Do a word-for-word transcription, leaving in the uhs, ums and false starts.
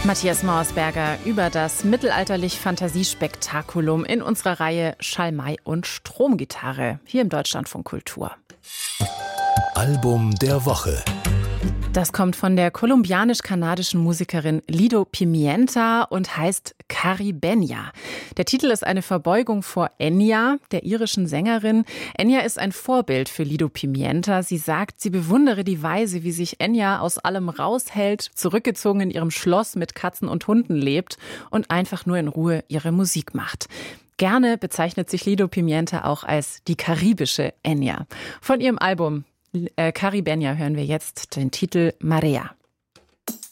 Matthias Mauersberger über das mittelalterlich-Fantasiespektakulum in unserer Reihe Schalmei und Stromgitarre hier im Deutschlandfunk Kultur. Album der Woche. Das kommt von der kolumbianisch-kanadischen Musikerin Lido Pimienta und heißt Caribeña. Der Titel ist eine Verbeugung vor Enya, der irischen Sängerin. Enya ist ein Vorbild für Lido Pimienta. Sie sagt, sie bewundere die Weise, wie sich Enya aus allem raushält, zurückgezogen in ihrem Schloss mit Katzen und Hunden lebt und einfach nur in Ruhe ihre Musik macht. Gerne bezeichnet sich Lido Pimienta auch als die karibische Enya. Von ihrem Album Caribeña hören wir jetzt den Titel Marea.